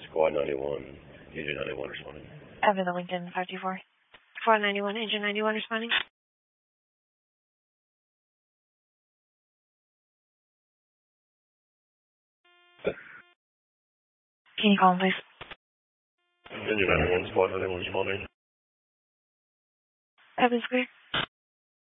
Squad 91, Engine 91 responding. Evan the Lincoln 524. Squad 91, Engine 91 responding. Can you call him, please? Engine 91, Squad 91 responding. Evan Square.